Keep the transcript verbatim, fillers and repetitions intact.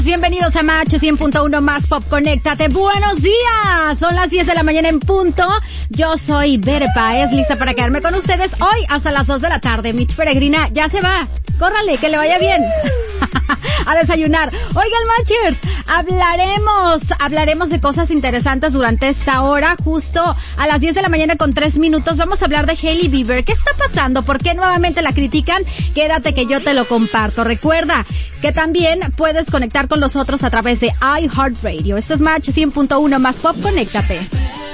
Bienvenidos a Match cien punto uno más Pop, conéctate. Buenos días, son las diez de la mañana en punto. Yo soy Bere Paez, lista para quedarme con ustedes hoy hasta las dos de la tarde. Mitch Peregrina ya se va, córrale, que le vaya bien a desayunar. Oigan, Matchers, hablaremos, hablaremos de cosas interesantes durante esta hora, justo a las diez de la mañana con tres minutos. Vamos a hablar de Hailey Bieber. ¿Qué está pasando? ¿Por qué nuevamente la critican? Quédate que yo te lo comparto. Recuerda que también puedes conectar con nosotros a través de iHeartRadio. Esto es Match cien punto uno más Pop, conéctate.